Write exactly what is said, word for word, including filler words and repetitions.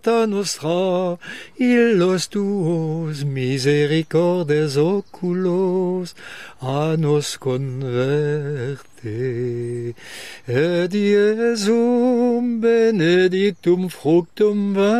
Beata nostra, illos tuos misericordes oculos, a nos converte. Et Iesum benedictum fructum